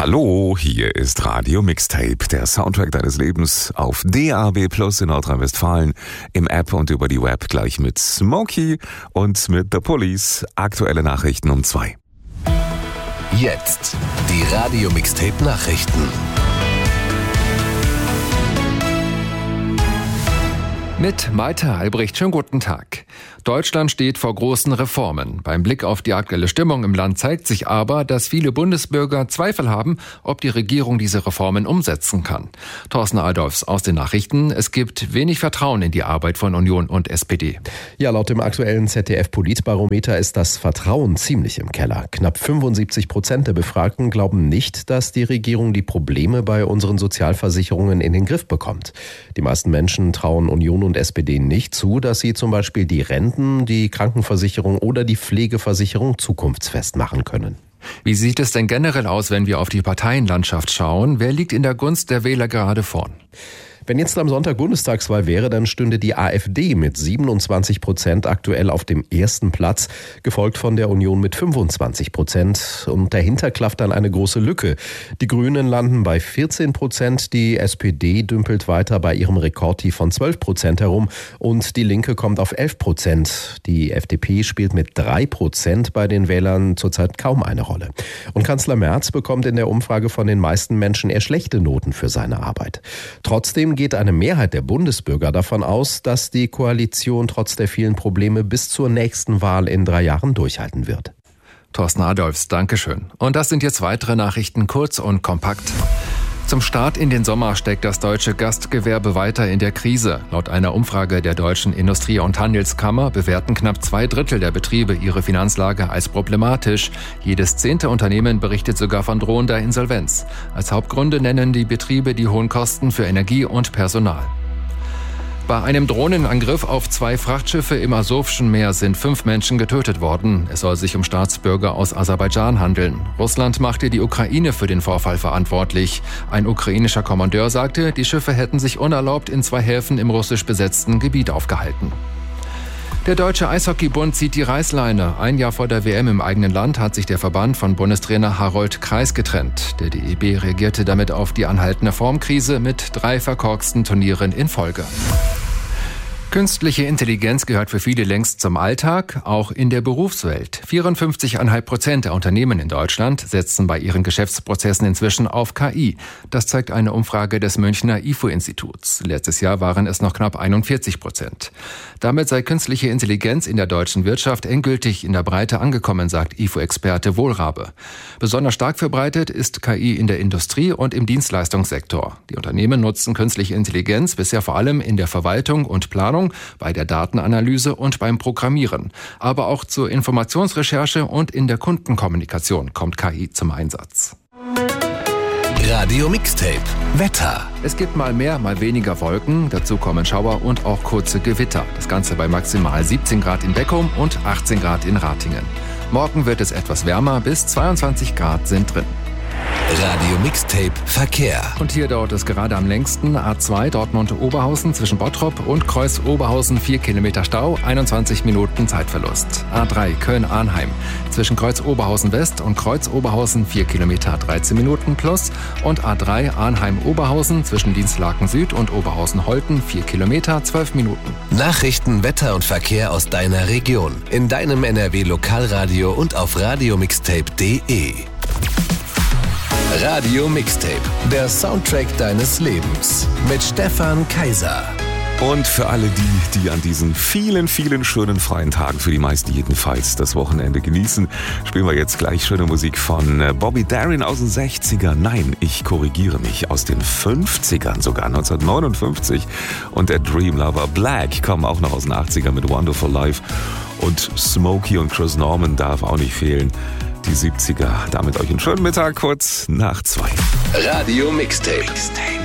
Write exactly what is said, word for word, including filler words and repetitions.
Hallo, hier ist Radio Mixtape, der Soundtrack deines Lebens auf D A B Plus in Nordrhein-Westfalen, im App und über die Web gleich mit Smokey und mit The Police. Aktuelle Nachrichten um zwei. Jetzt die Radio Mixtape Nachrichten. Mit Maite Albrecht, schönen guten Tag. Deutschland steht vor großen Reformen. Beim Blick auf die aktuelle Stimmung im Land zeigt sich aber, dass viele Bundesbürger Zweifel haben, ob die Regierung diese Reformen umsetzen kann. Thorsten Adolfs aus den Nachrichten. Es gibt wenig Vertrauen in die Arbeit von Union und S P D. Ja, laut dem aktuellen Z D F-Politbarometer ist das Vertrauen ziemlich im Keller. Knapp fünfundsiebzig Prozent der Befragten glauben nicht, dass die Regierung die Probleme bei unseren Sozialversicherungen in den Griff bekommt. Die meisten Menschen trauen Union und S P D nicht zu, dass sie zum Beispiel die Renten, die Krankenversicherung oder die Pflegeversicherung zukunftsfest machen können. Wie sieht es denn generell aus, wenn wir auf die Parteienlandschaft schauen? Wer liegt in der Gunst der Wähler gerade vorn? Wenn jetzt am Sonntag Bundestagswahl wäre, dann stünde die AfD mit siebenundzwanzig Prozent aktuell auf dem ersten Platz, gefolgt von der Union mit fünfundzwanzig Prozent. Und dahinter klafft dann eine große Lücke. Die Grünen landen bei vierzehn Prozent, die S P D dümpelt weiter bei ihrem Rekordtief von zwölf Prozent herum und die Linke kommt auf elf Prozent. Die F D P spielt mit drei Prozent bei den Wählern zurzeit kaum eine Rolle. Und Kanzler Merz bekommt in der Umfrage von den meisten Menschen eher schlechte Noten für seine Arbeit. Trotzdem geht eine Mehrheit der Bundesbürger davon aus, dass die Koalition trotz der vielen Probleme bis zur nächsten Wahl in drei Jahren durchhalten wird. Thorsten Adolfs, Dankeschön. Und das sind jetzt weitere Nachrichten, kurz und kompakt. Zum Start in den Sommer steckt das deutsche Gastgewerbe weiter in der Krise. Laut einer Umfrage der Deutschen Industrie- und Handelskammer bewerten knapp zwei Drittel der Betriebe ihre Finanzlage als problematisch. Jedes zehnte Unternehmen berichtet sogar von drohender Insolvenz. Als Hauptgründe nennen die Betriebe die hohen Kosten für Energie und Personal. Bei einem Drohnenangriff auf zwei Frachtschiffe im Asowschen Meer sind fünf Menschen getötet worden. Es soll sich um Staatsbürger aus Aserbaidschan handeln. Russland machte die Ukraine für den Vorfall verantwortlich. Ein ukrainischer Kommandeur sagte, die Schiffe hätten sich unerlaubt in zwei Häfen im russisch besetzten Gebiet aufgehalten. Der Deutsche Eishockeybund zieht die Reißleine. Ein Jahr vor der W M im eigenen Land hat sich der Verband von Bundestrainer Harold Kreis getrennt. Der D E B reagierte damit auf die anhaltende Formkrise mit drei verkorksten Turnieren in Folge. Künstliche Intelligenz gehört für viele längst zum Alltag, auch in der Berufswelt. vierundfünfzig Komma fünf Prozent der Unternehmen in Deutschland setzen bei ihren Geschäftsprozessen inzwischen auf K I. Das zeigt eine Umfrage des Münchner I F O-Instituts. Letztes Jahr waren es noch knapp einundvierzig Prozent. Damit sei künstliche Intelligenz in der deutschen Wirtschaft endgültig in der Breite angekommen, sagt I F O-Experte Wohlrabe. Besonders stark verbreitet ist K I in der Industrie und im Dienstleistungssektor. Die Unternehmen nutzen künstliche Intelligenz bisher vor allem in der Verwaltung und Planung, bei der Datenanalyse und beim Programmieren. Aber auch zur Informationsrecherche und in der Kundenkommunikation kommt K I zum Einsatz. Radio Mixtape Wetter. Es gibt mal mehr, mal weniger Wolken. Dazu kommen Schauer und auch kurze Gewitter. Das Ganze bei maximal siebzehn Grad in Beckum und achtzehn Grad in Ratingen. Morgen wird es etwas wärmer, bis zweiundzwanzig Grad sind drin. Radio Mixtape Verkehr. Und hier dauert es gerade am längsten. A zwei Dortmund-Oberhausen zwischen Bottrop und Kreuz-Oberhausen vier Kilometer Stau, einundzwanzig Minuten Zeitverlust. A drei Köln-Arnheim zwischen Kreuz-Oberhausen West und Kreuz-Oberhausen vier Kilometer, dreizehn Minuten plus. Und A drei Arnheim-Oberhausen zwischen Dienstlaken Süd und Oberhausen-Holten vier Kilometer, zwölf Minuten. Nachrichten, Wetter und Verkehr aus deiner Region. In deinem N R W-Lokalradio und auf radiomixtape punkt de. Radio Mixtape, der Soundtrack deines Lebens mit Stefan Kaiser. Und für alle die, die an diesen vielen, vielen schönen freien Tagen, für die meisten jedenfalls, das Wochenende genießen, spielen wir jetzt gleich schöne Musik von Bobby Darin aus den sechzigern. Nein, ich korrigiere mich, aus den fünfzigern sogar, neunzehnhundertneunundfünfzig. Und der Dream Lover Black kommen auch noch aus den achtzigern mit Wonderful Life. Und Smokey und Chris Norman darf auch nicht fehlen. Die siebziger. Damit euch einen schönen Mittag, kurz nach zwei. Radio Mixtape.